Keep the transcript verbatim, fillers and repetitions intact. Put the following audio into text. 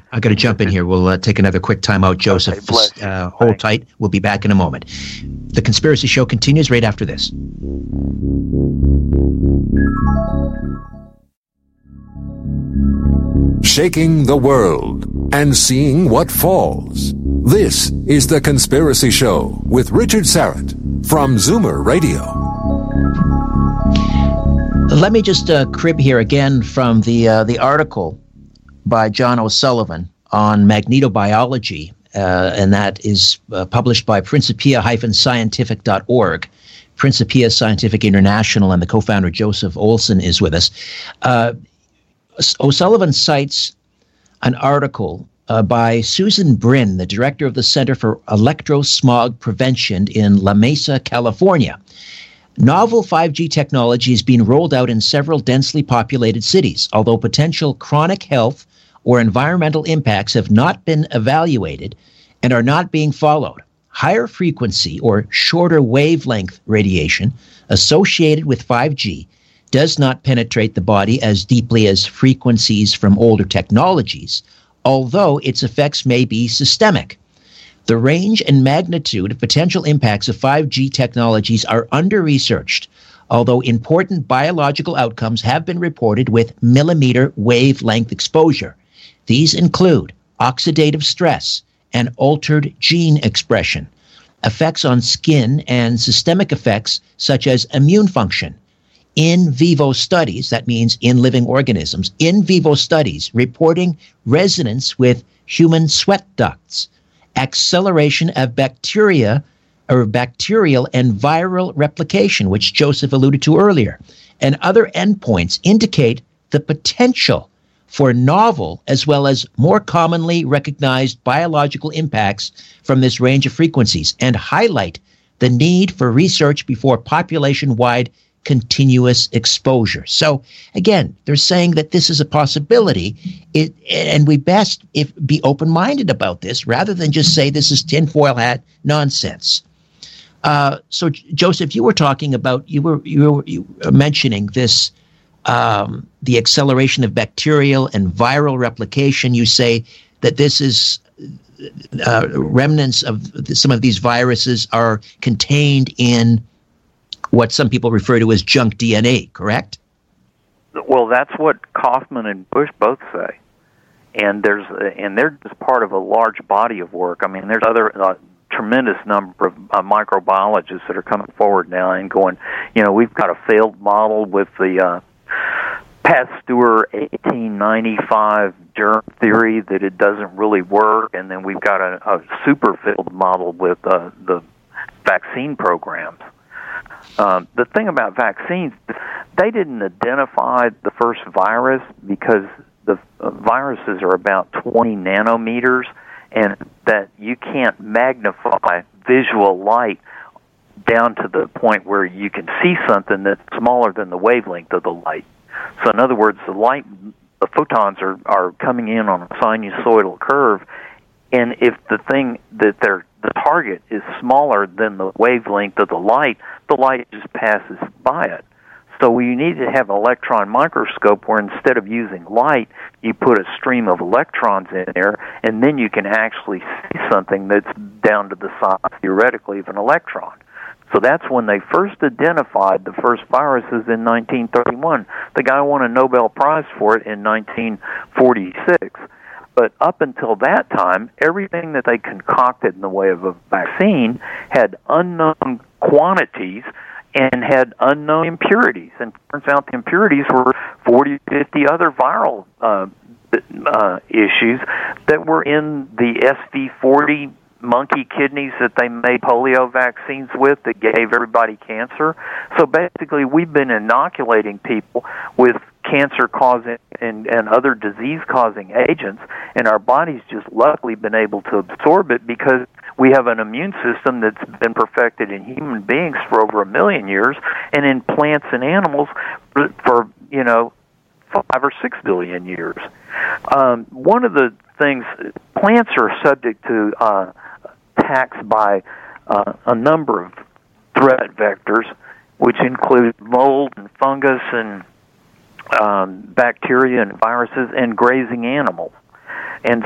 I got to jump in here. We'll uh, take another quick time out, Joseph. Okay, uh, hold Thanks. tight. We'll be back in a moment. The Conspiracy Show continues right after this. Shaking the world and seeing what falls. This is The Conspiracy Show with Richard Syrett from Zoomer Radio. Let me just uh, crib here again from the uh, the article by John O'Sullivan on magnetobiology, uh, and that is uh, published by Principia Scientific dot org. Principia Scientific International, and the co-founder Joseph Olson is with us. Uh, O'Sullivan cites an article uh, by Susan Brin, the director of the Center for Electrosmog Prevention in La Mesa, California. Novel five G technology is being rolled out in several densely populated cities, although potential chronic health or environmental impacts have not been evaluated and are not being followed. Higher frequency or shorter wavelength radiation associated with five G does not penetrate the body as deeply as frequencies from older technologies, although its effects may be systemic. The range and magnitude of potential impacts of five G technologies are under-researched, although important biological outcomes have been reported with millimeter wavelength exposure. These include oxidative stress and altered gene expression, effects on skin, and systemic effects such as immune function. In vivo studies, that means in living organisms, in vivo studies reporting resonance with human sweat ducts, acceleration of bacteria or bacterial and viral replication, which Joseph alluded to earlier, and other endpoints indicate the potential for novel as well as more commonly recognized biological impacts from this range of frequencies, and highlight the need for research before population-wide continuous exposure. So again, they're saying that this is a possibility, it, and we best if be open-minded about this rather than just say this is tinfoil hat nonsense. Uh, so, Joseph, you were talking about you were you were, you were mentioning this um, the acceleration of bacterial and viral replication. You say that this is uh, remnants of some of these viruses are contained in what some people refer to as junk D N A, correct? Well, that's what Kaufman and Bush both say, and there's and they're just part of a large body of work. I mean, there's other uh, tremendous number of uh, microbiologists that are coming forward now and going, you know, we've got a failed model with the uh, Pasteur eighteen ninety-five germ theory that it doesn't really work, and then we've got a, a super failed model with uh, the vaccine programs. Um, the thing about vaccines, they didn't identify the first virus because the uh, viruses are about twenty nanometers, and that you can't magnify visual light down to the point where you can see something that's smaller than the wavelength of the light. So in other words, the light, the photons are, are coming in on a sinusoidal curve, and if the thing that they're the target is smaller than the wavelength of the light, the light just passes by it. So you need to have an electron microscope where instead of using light, you put a stream of electrons in there, and then you can actually see something that's down to the size, theoretically, of an electron. So that's when they first identified the first viruses in nineteen thirty-one. The guy won a Nobel Prize for it in nineteen forty-six. But up until that time, everything that they concocted in the way of a vaccine had unknown quantities and had unknown impurities. And it turns out the impurities were forty, fifty other viral uh, uh, issues that were in the S V forty monkey kidneys that they made polio vaccines with that gave everybody cancer. So basically, we've been inoculating people with cancer-causing and, and other disease-causing agents, and our body's just luckily been able to absorb it because we have an immune system that's been perfected in human beings for over a million years, and in plants and animals for, for you know, five or six billion years. Um, one of the things, plants are subject to uh, attacks by uh, a number of threat vectors, which include mold and fungus and um, bacteria and viruses and grazing animals. And